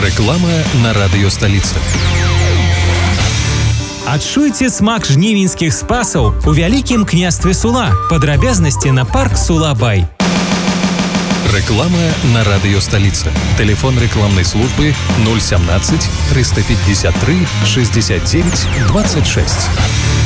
Рэклама на радыёсталіцы. Адчуйце смак жнівеньскіх спасаў у вялікім княстве Сула. Падрабязнасці на парк Сула-Бай. Рэклама на радыёсталіцы. Тэлефон рэкламнай службы 017 353 69 26.